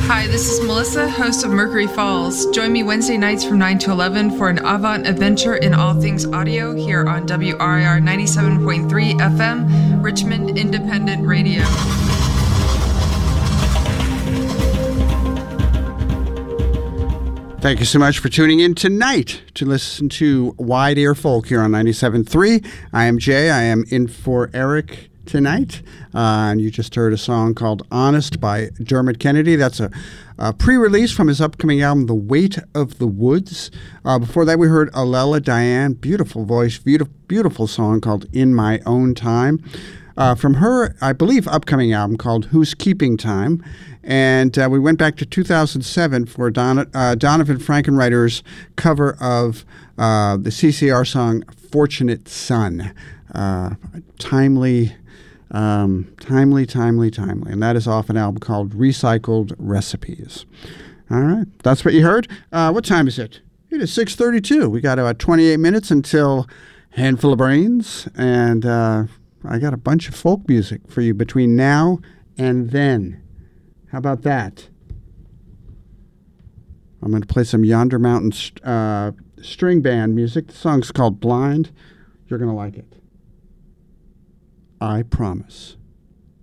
Hi, this is Melissa, host of Mercury Falls. Join me Wednesday nights from 9 to 11 for an avant adventure in all things audio here on WRIR 97.3 FM, Richmond Independent Radio. Thank you so much for tuning in tonight to listen to Wide Ear Folk here on 97.3. I am Jay. I am in for Eric tonight. And you just heard a song called Honest by Dermot Kennedy. That's a pre-release from his upcoming album, The Weight of the Woods. Before that, we heard Alela Diane. Beautiful voice, beautiful song called In My Own Time. From her, I believe, upcoming album called Who's Keeping Time. And we went back to 2007 for Donovan Frankenreiter's cover of the CCR song Fortunate Son. Timely. And that is off an album called Recycled Recipes. All right, that's what you heard. What time is it? It is 6:32. We got about 28 minutes until Handful of Brains, and I got a bunch of folk music for you between now and then. How about that? I'm going to play some Yonder Mountain string band music. The song's called Blind. You're going to like it. I promise.